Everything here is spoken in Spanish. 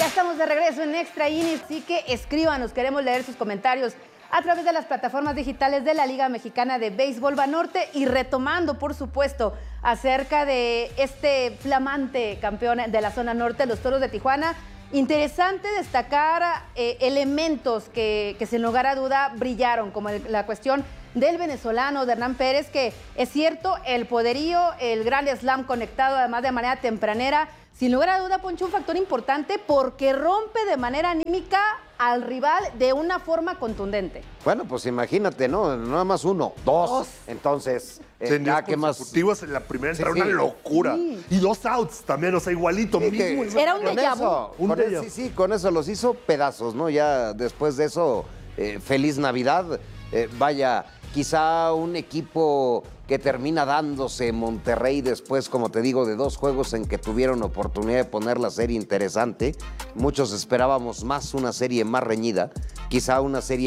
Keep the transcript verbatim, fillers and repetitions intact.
estamos de regreso en Extra Innings, así que escríbanos, queremos leer sus comentarios a través de las plataformas digitales de la Liga Mexicana de Béisbol Banorte y retomando, por supuesto, acerca de este flamante campeón de la zona norte, los Toros de Tijuana. Interesante destacar eh, elementos que, que sin lugar a duda brillaron, como el, la cuestión del venezolano, de Hernán Pérez, que es cierto, el poderío, el gran slam conectado además de manera tempranera, sin lugar a duda, Poncho, un factor importante porque rompe de manera anímica al rival de una forma contundente. Bueno, pues imagínate, ¿no? Nada más uno, dos. dos. Entonces, eh, ya que más. En la primera entrada, sí, sí. Una locura. Sí. Y dos outs también, o sea, igualito. Sí, mismo, que, era un déjà vu. Un con déjà vu. Sí, sí, con eso los hizo pedazos, ¿no? Ya después de eso, eh, feliz Navidad. Eh, vaya, quizá un equipo que termina dándose Monterrey después, como te digo, de dos juegos en que tuvieron oportunidad de poner la serie interesante. Muchos esperábamos más, una serie más reñida, quizá una serie